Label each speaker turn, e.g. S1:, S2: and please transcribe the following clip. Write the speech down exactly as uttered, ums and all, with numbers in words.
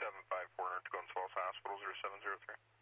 S1: seven five four, Tacoma Falls Hospital, zero seven zero three.